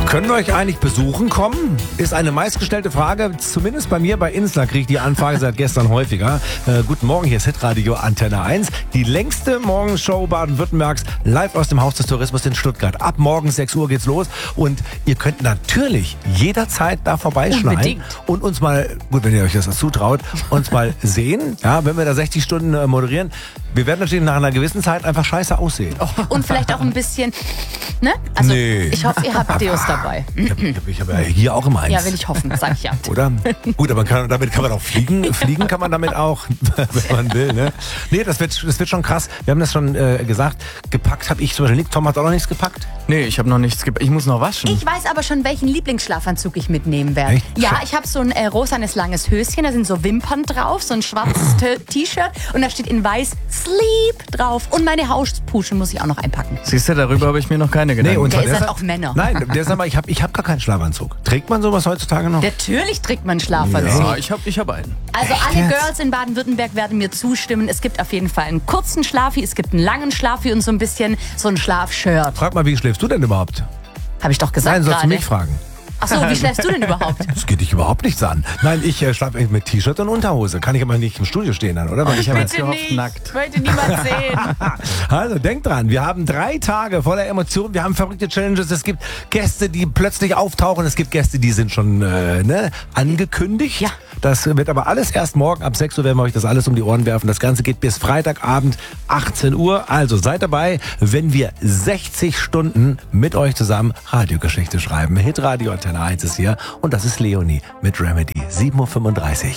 Können wir euch eigentlich besuchen kommen? Ist eine meistgestellte Frage, zumindest bei mir bei Insta kriege ich die Anfrage seit gestern häufiger. Guten Morgen, hier ist Hitradio Antenne 1. Die längste Morgenshow Baden-Württembergs live aus dem Haus des Tourismus in Stuttgart. Ab morgens 6 Uhr geht's los und ihr könnt natürlich jederzeit da vorbeischneiden. Unbedingt. Und uns mal, gut, wenn ihr euch das zutraut, uns mal sehen, ja, wenn wir da 60 Stunden moderieren. Wir werden natürlich nach einer gewissen Zeit einfach scheiße aussehen. Und vielleicht auch ein bisschen, ne? Also Nee. ich hoffe, ihr habt Deos dabei. Ich habe ja hier auch immer eins. Ja, will ich hoffen, sag ich ja. Oder? Gut, aber damit kann man auch fliegen. Fliegen kann man damit auch, wenn man will. Ne? Nee, das wird schon krass. Wir haben das schon gesagt. Gepackt habe ich zum Beispiel nicht. Tom hat auch noch nichts gepackt. Nee, ich habe noch nichts gepackt. Ich muss noch waschen. Ich weiß aber schon, welchen Lieblingsschlafanzug ich mitnehmen werde. Echt? Ja, ich habe so ein rosanes langes Höschen, da sind so Wimpern drauf, so ein schwarzes T-Shirt und da steht in weiß Sleep drauf. Und meine Hauspuschen muss ich auch noch einpacken. Siehst du, darüber habe ich mir noch keine Gedanken und Der zwar ist halt deshalb- auch Männer. Nein, der sagt mal, ich hab gar keinen Schlafanzug. Trägt man sowas heutzutage noch? Natürlich trägt man Schlafanzug. Ja, ich hab einen. Also Echt alle jetzt? Girls in Baden-Württemberg werden mir zustimmen. Es gibt auf jeden Fall einen kurzen Schlafi, es gibt einen langen Schlafi und so ein bisschen so ein Schlafshirt. Frag mal, wie schläfst du denn überhaupt? Habe ich doch gesagt Nein, sollst du gerade. mich fragen. Achso, wie schläfst du denn überhaupt? Das geht dich überhaupt nichts an. Nein, ich schlafe mit T-Shirt und Unterhose. Kann ich aber nicht im Studio stehen dann, oder? Weil Ich habe jetzt gehofft, nicht. nackt. Wollte niemand sehen. Also denkt dran, wir haben 3 Tage voller Emotionen, wir haben verrückte Challenges, es gibt Gäste, die plötzlich auftauchen, es gibt Gäste, die sind schon angekündigt. Ja. Das wird aber alles erst morgen ab 6 Uhr, werden wir euch das alles um die Ohren werfen. Das Ganze geht bis Freitagabend 18 Uhr. Also seid dabei, wenn wir 60 Stunden mit euch zusammen Radiogeschichte schreiben. Hitradio Antenne 1 ist hier und das ist Leonie mit Remedy, 7.35 Uhr.